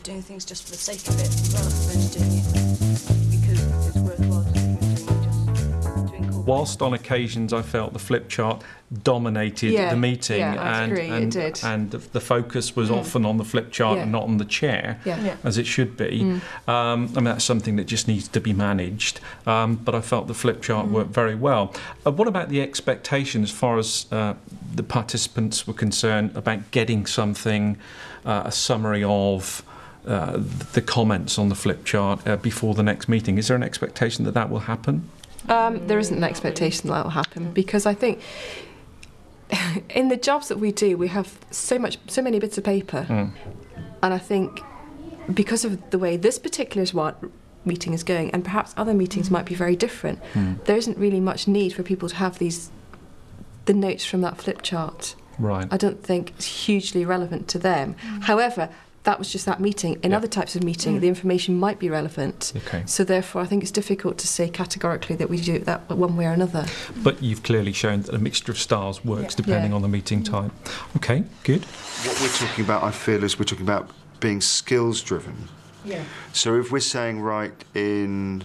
doing things just for the sake of it, rather than doing it because it's worthwhile to doing it, just to incorporate. Whilst on occasions I felt the flip chart dominated the meeting, I agree, it did. and the focus was often on the flip chart and not on the chair, as it should be. I mean, that's something that just needs to be managed, but I felt the flip chart worked very well. What about the expectation as far as the participants were concerned about getting something, a summary of the comments on the flip chart before the next meeting? Is there an expectation that that will happen? There isn't an expectation that will happen, because I think in the jobs that we do, we have so many bits of paper, and I think because of the way this particular meeting is going, and perhaps other meetings might be very different, there isn't really much need for people to have the notes from that flip chart. Right. I don't think it's hugely relevant to them. However, that was just that meeting. In other types of meeting, the information might be relevant. Okay. So therefore, I think it's difficult to say categorically that we do that one way or another. But you've clearly shown that a mixture of styles works depending on the meeting type. Okay, good. What we're talking about, I feel, is we're talking about being skills-driven. Yeah. So if we're saying, right, in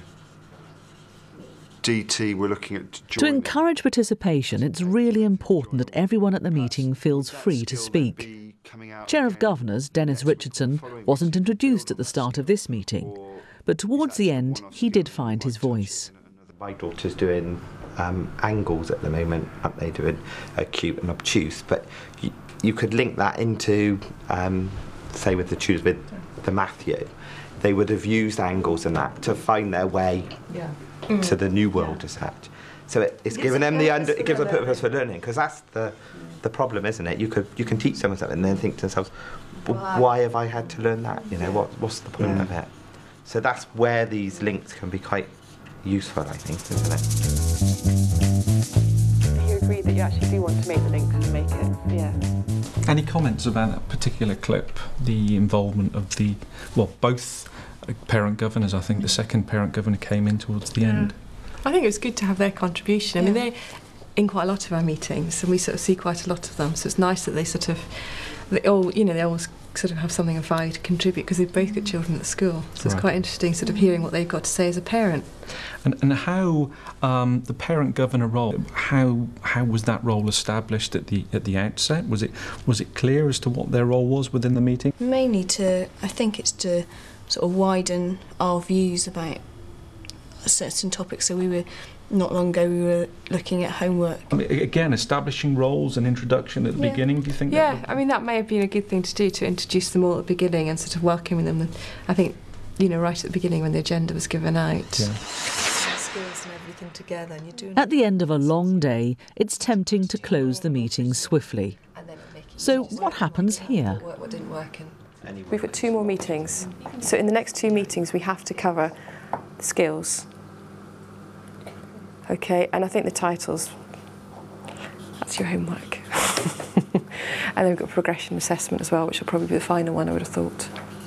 DT, we're looking at To encourage participation, it's really important that everyone at the meeting feels free to speak. Chair of Governors, Dennis Richardson, wasn't introduced at the start of this meeting, but towards the end, he did find his voice. My daughter's doing angles at the moment, aren't they, doing acute and obtuse, but you could link that into, say with the tutors, with the Matthew, they would have used angles and that to find their way to the new world as such. So it's given them it gives them a purpose for learning, because that's the problem, isn't it? You can teach someone something and then think to themselves, why have I had to learn that? You know, what's the point of it? So that's where these links can be quite useful, I think, isn't it? You agree that you actually do want to make the links and make it, Any comments about that particular clip, the involvement of both parent governors? I think the second parent governor came in towards the end. I think it was good to have their contribution. I mean, they're in quite a lot of our meetings, and we sort of see quite a lot of them. So it's nice that they always sort of have something of value to contribute, because they've both got children at school. So it's quite interesting sort of hearing what they've got to say as a parent. And how the parent governor role, how was that role established at the outset? Was it clear as to what their role was within the meeting? Mainly I think it's to sort of widen our views about certain topics. So not long ago we were looking at homework. I mean, again, establishing roles and introduction at the beginning, do you think? I mean, that may have been a good thing to do, to introduce them all at the beginning and sort of welcoming them. I think, right at the beginning when the agenda was given out. Skills and everything together, and you're doing At the end of a long day, it's tempting to close the meeting swiftly. So what happens here? What didn't work. We've got 2 more meetings. So in the next 2 meetings, we have to cover skills. Okay, and I think the titles, that's your homework. And then we've got progression assessment as well, which will probably be the final one, I would have thought.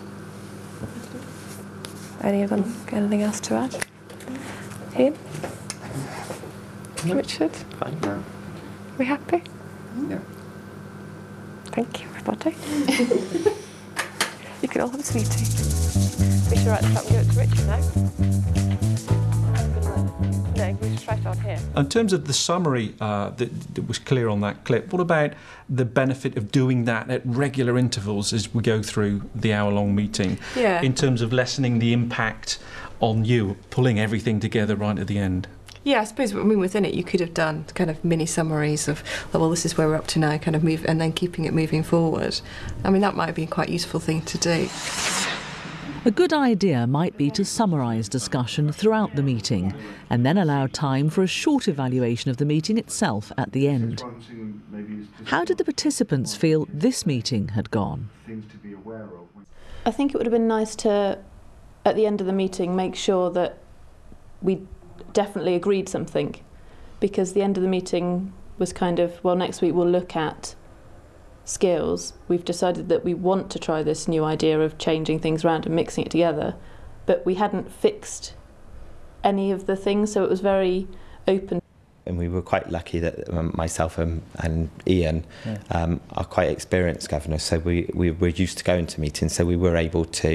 Any of them got anything else to add? Ian? Richard? Fine. No. We happy? Yeah. Thank you, everybody. You can all have a sweetie. We should write this up and give it to Richard now. No, we should try it on here. In terms of the summary that was clear on that clip, what about the benefit of doing that at regular intervals as we go through the hour-long meeting? In terms of lessening the impact on you, pulling everything together right at the end? Yeah, I suppose, within it you could have done kind of mini summaries of, this is where we're up to now, kind of move, and then keeping it moving forward. I mean, that might have been quite a useful thing to do. A good idea might be to summarise discussion throughout the meeting and then allow time for a short evaluation of the meeting itself at the end. How did the participants feel this meeting had gone? I think it would have been nice to, at the end of the meeting, make sure that we definitely agreed something, because the end of the meeting was kind of, next week we'll look at skills. We've decided that we want to try this new idea of changing things around and mixing it together, but we hadn't fixed any of the things, so it was very open. And we were quite lucky that myself and Ian are quite experienced governors, so we were used to going to meetings, so we were able to